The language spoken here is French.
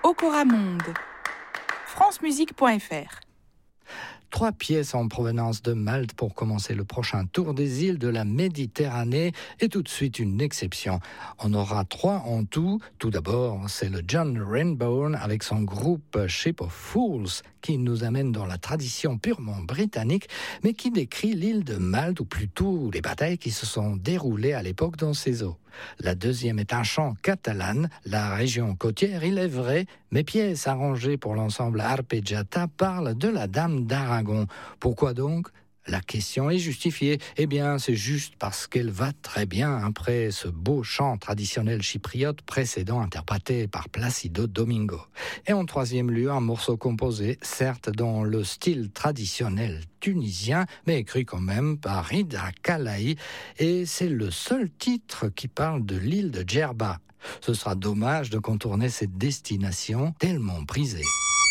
Okora Monde. francemusique.fr. 3 pièces en provenance de Malte pour commencer le prochain tour des îles de la Méditerranée et tout de suite une exception. On aura 3 en tout. Tout d'abord, c'est le John Renbourn avec son groupe Ship of Fools qui nous amène dans la tradition purement britannique mais qui décrit l'île de Malte ou plutôt les batailles qui se sont déroulées à l'époque dans ses eaux. La deuxième est un chant catalan, la région côtière, il est vrai, mes pièces arrangées pour l'ensemble Arpeggiata parlent de la Dame d'Aragon. Pourquoi donc ? La question est justifiée. Eh bien, c'est juste parce qu'elle va très bien après ce beau chant traditionnel chypriote précédent interprété par Placido Domingo. Et en troisième lieu, un morceau composé, certes dans le style traditionnel tunisien, mais écrit quand même par Rida Kalaï, et c'est le seul titre qui parle de l'île de Djerba. Ce sera dommage de contourner cette destination tellement prisée.